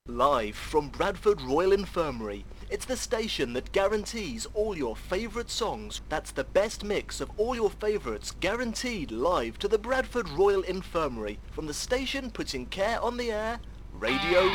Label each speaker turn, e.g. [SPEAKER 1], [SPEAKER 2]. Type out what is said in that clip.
[SPEAKER 1] Live from Bradford Royal Infirmary, it's the station that guarantees all your favourite songs. That's the best mix of all your favourites guaranteed live to the Bradford Royal Infirmary from the station putting care on the air, Radio